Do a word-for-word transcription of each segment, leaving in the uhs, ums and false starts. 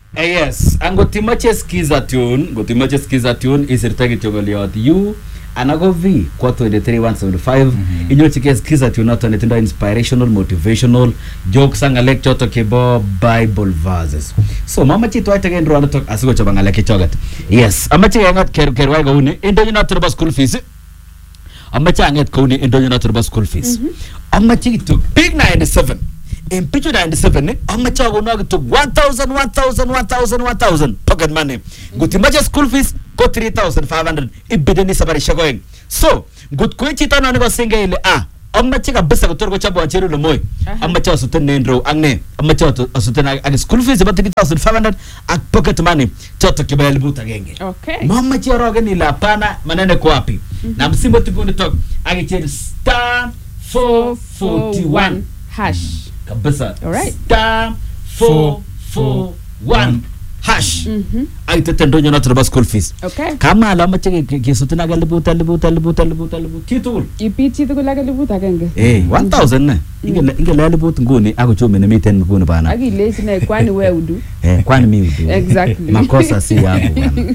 Eh, yes, angot imache skiza tune, ngot imache skiza tune isirta kityo goliot you anago V kwa twenty-three one seventy-five inyochike skiza tune noto netindo inspirational motivational jokes ang ngalek choto kibo Bible verses. So mama chitu ay tegen ro noto asigo choba ngalek chogat. Yes, amache yangat ker kerwai gauni indonyo noto ba school fees. Amache anget kauni indonyo noto ba school fees. Amache itu big ninety-seven. In picture ninety-seven, I'm a child who took one thousand, one thousand, one thousand, one thousand pocket money. Good imagine school fees, go three thousand five hundred. It be the Nisabari going. So, good Quinchita no go sing ah. I'm a chick a best of Torgo Chabo and Cheru Moy. I'm a child to turn Nendro, Agne, I'm a child to turn school fees about three thousand five hundred at pocket money. Choto Kibel boot again. Okay. Mama Chiarogani La Pana, Manana Quapi. Now I'm simple to go to talk. I get star four forty-one hash. Kabisa. All right. Star four four one hash. Mhm. Ay tetendo nyo na treba school fees. Okay. Kama alama cheke kisutuna galibuta libuta libuta libuta libuta kitul. Ipichi tu kula galibuta kenge. Eh, one thousand ne. Inge inge la libuta nguni ako chume ne miten nguni bana. Agi lesi na kwani we udu. Eh, kwani mi udu. Exactly. Makosa si yako bana.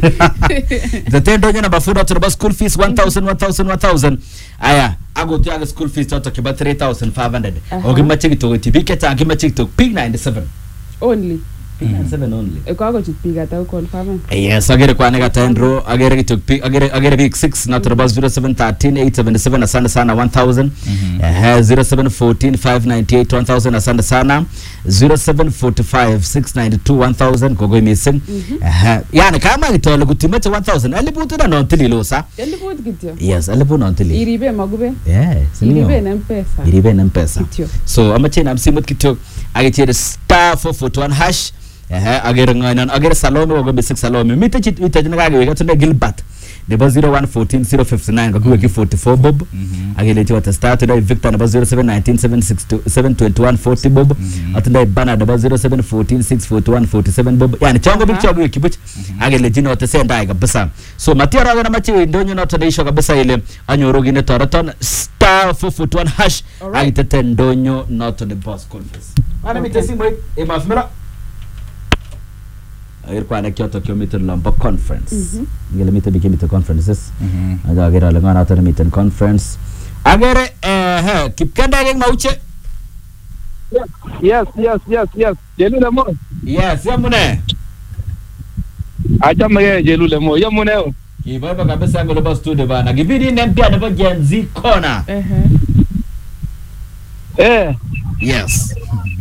Tetendo nyo na bafuda treba school fees one thousand one thousand one thousand. Aya. Ago to school fees to about three thousand five hundred. Okay, matching to tibike ta matching to P ninety-seven. Only. P ninety-seven only. E kwa go chipiga ta confirm. Yes, agere kwa nega tendro, agere to P agere agere big six not about zero seven one three eight seven seven asanda sana one thousand. Eh zero seven one four five nine eight one thousand asanda sana zero seven four five six nine two one thousand gogo missing. Eh yani kama itolo kutimete one thousand alibutu na nontili losa. Alibutu kityo. Yes, alibutu nontili. Iribe magube. Yes, iribe na mpesa. Iribe na mpesa. Kityo. So amache na msimut kityo agere star four forty-one hash. Eh agere ngainan agere Salome go be six Salome mite chit mite jinaga ge gatunde Gilbert de zero one one four zero five nine go ge forty-four bob agere ti wata start today Victor de zero seven one nine seven six two seven two one forty bob atunde bana de zero seven one four six four one four seven bob yani chongo big chongo kibuch agere jino wata senda kabisa. So matiara ga na machi ndonyo na today show kabisa ile anyoro gine toroton star four forty-one hash agitete ndonyo not to the boss conference ana mitesi mo e mafmera irkwa na Kyoto Kilometer Lomba Conference. Ngele mite biki mite conferences. Aga agera lenga na tana mite conference. Agere eh he kipkenda geng mauche. Yes, yes, yes, yes. Jelu lemo. Yes, yamune. Acha mage jelu lemo. Yamune o. Kibaba kabisa ngolo ba studio bana. Gibidi nempia na ba Gen Z corner. Eh eh. Yes.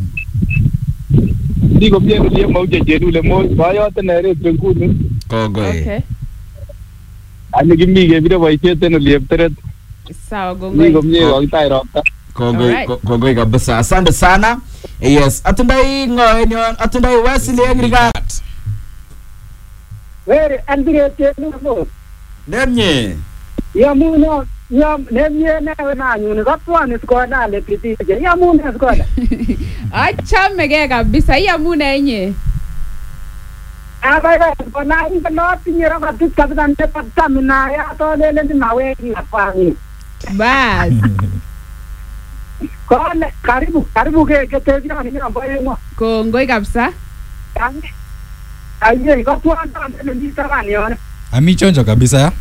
Digo bien bien mauje jelu lemo. Bayo tenere tengkunu. Kogoy. Okay. Ani gimmi ge bide baite tenu liepteret. Sawa gongo. Digo mie wangtai rota. Kogoy kogoy kabisa. Asante sana. Yes, atundai ngoenyon, atundai Wesley Aggregate. Where Andre Tenu? Nemye. Yamuno, yam nemye na na nyuni kapwani skoda le kiti. Yamuna skoda. Acha mege kabisa yamuna yenye. Aba skona inga not nyera kapit kapitan te patamina ya to le le nawe na pani. Bas. Kone karibu karibu ke ke te jina ni ambaye mo. Kongoi kabisa. Aye kapwani ande ni tarani yana. Ami chonjo kabisa ya.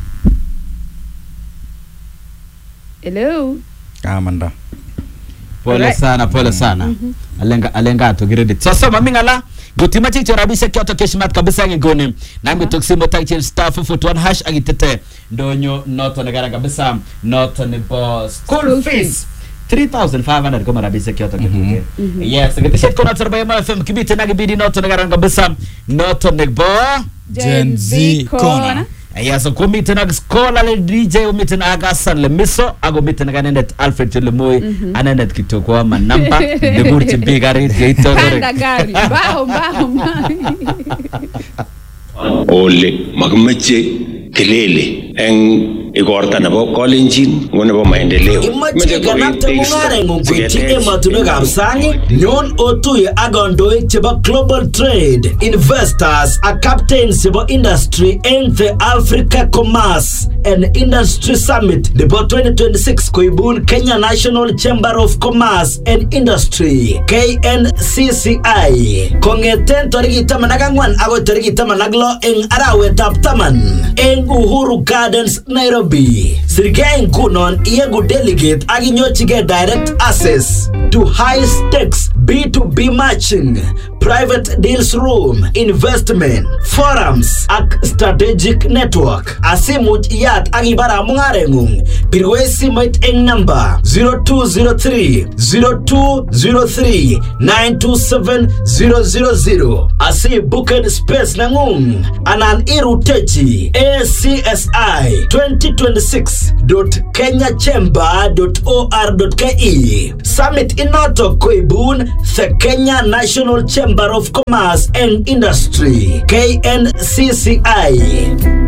Hello. Kamanda. Pole sana, pole sana. Alenga alenga to grade. Sasa mamingala gotima chicho rabisha Kyoto Kishmat kabisa ngigoni. Na ngitoksimo tagchil star four forty-one hash agitete ndonyo noto negara kabisa noto ne boss school fees three thousand five hundred kama rabisha Kyoto Kishmat. Yes, ngitishit kona tarbaye ma F M kibite nagibidi noto negara kabisa noto ne bo Gen Z corner. Yes, so komite na skola le D J umite na agasan le miso ago mite na ganenet Alfred Chelemoy ananet kitoko ma namba de burti bigari geito Kanda gari bao bao. Ole magmeche tilili eng igorta nebo kolenjin ngo nebo maendeleo. Imache kanapte mung'areng'ung koityi emotinwekab sang, nyon otuye ak kandoik chebo Global Trade, Investors ak Captains chebo Industry eng the Africa Commerce and Industry Summit nebo twenty twenty-six koibun Kenya National Chamber of Commerce and Industry K N C C I kong'eten tarikit taman ak ang'wan agoi tarikit taman ak lo eng arawetab taman eng Uhuru Gardens, Nairobi. Sirgei ngunon iegu delegate ak inyorchigei direct access to high stakes B two B matching, private deals room, investment, forums ak strategic network. Asimuch iyat ak ibara mung'areng'ung, pirwei simoit eng number zero two zero three zero two zero three nine two seven zero zero zero. Asi booken space nang'ung anan irutechi A C S I twenty twenty-six dot kenya chamber dot or dot ke. Summit inoto koibun the Kenya National Chamber of Commerce and Industry K N C C I.